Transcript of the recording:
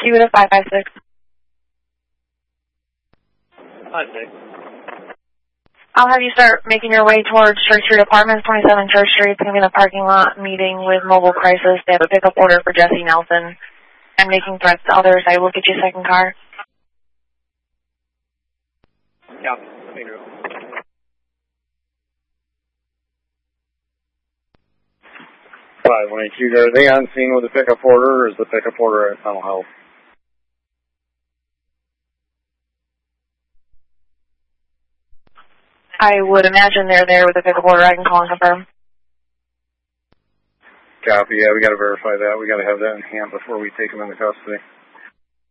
Keep it at 556. 5-6. I'll have you start making your way towards Church Street Apartments, 27 Church Street. It's going to be in the parking lot meeting with Mobile Crisis. They have a pickup order for Jesse Nelson. I'm making threats to others. I will get you a second car. Yeah, thank you. 518, are they on scene with the pickup order, or is the pickup order at mental health? I would imagine they're there with a pickup order. I can call and confirm. Copy, yeah, we got to verify that. We got to have that in hand before we take them into custody.